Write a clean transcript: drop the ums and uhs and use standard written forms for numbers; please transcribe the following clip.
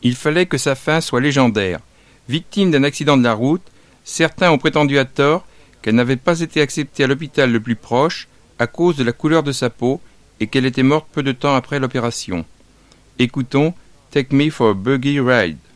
Il fallait que sa fin soit légendaire. Victime d'un accident de la route, certains ont prétendu à tort qu'elle n'avait pas été acceptée à l'hôpital le plus proche à cause de la couleur de sa peau et qu'elle était morte peu de temps après l'opération. Écoutons Take Me for a Buggy Ride.